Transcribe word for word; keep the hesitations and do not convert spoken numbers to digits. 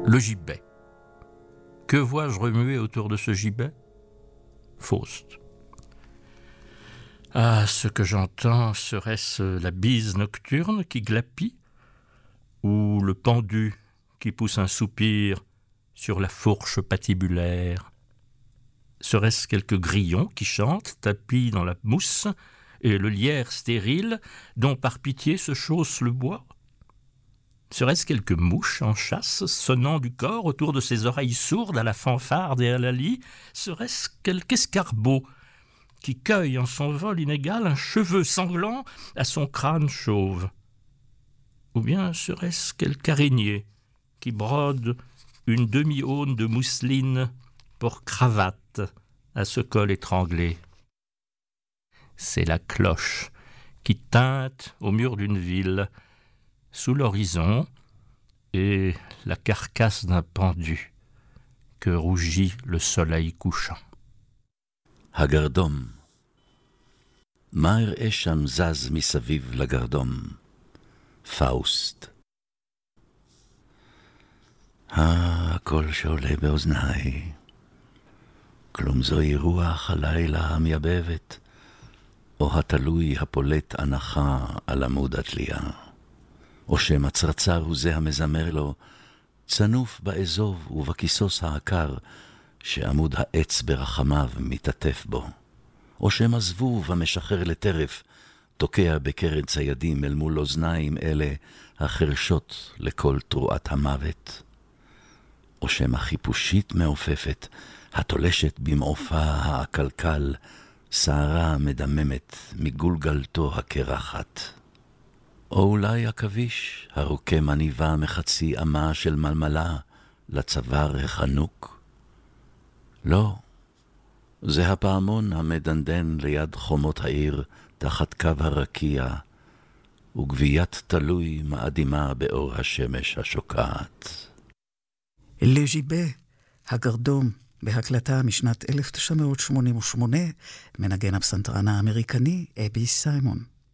Le gibet. Que vois-je remuer autour de ce gibet? Faust. Ah, ce que j'entends, serait-ce la bise nocturne qui glapit, ou le pendu qui pousse un soupir sur la fourche patibulaire? Serait-ce quelques grillons qui chantent, tapis dans la mousse, et le lierre stérile dont par pitié se chausse le bois? Serait-ce quelques mouches en chasse, sonnant du corps autour de ses oreilles sourdes à la fanfarde et à la lie? Serait-ce quelque escarbeau qui cueille en son vol inégal un cheveu sanglant à son crâne chauve? Ou bien serait-ce quelque araignée qui brode une demi-aune de mousseline pour cravate à ce col étranglé? C'est la cloche qui teinte au mur d'une ville, sous l'horizon, et la carcasse d'un pendu que rougit le soleil couchant. הגרדום. מה אראה שם זז מסביב לגרדום? פאוסט. הקול שעולה באוזניי. כלום זוהי רוח הלילה המייבבת, או התלוי הפולט הנחה על עמוד התלייה. או שמצרצר הוא זה המזמר לו, צנוף באזוב ובכיסוס העקר, שעמוד העץ ברחמיו מתעטף בו. או שמזבוב המשחרר לטרף, תוקע בקרן ציידים אל מול אוזניים אלה החרשות לכל תרועת המוות. או שם החיפושית מעופפת, התולשת במעופה העקלקל, שערה מדממת מגולגלתו הקרחת. או אולי הכביש הרוקם עניבה מחצי אמה של מלמלה לצוואר החנוק. לא, זה הפעמון המדנדן ליד חומות העיר תחת קו הרקיע, וגביית תלוי מאדימה באור השמש השוקעת. Le gibet, הגרדום, בהקלטה משנת אלף תשע מאות שמונים ושמונה, מנגן הפסנתרן האמריקני אבי סיימון.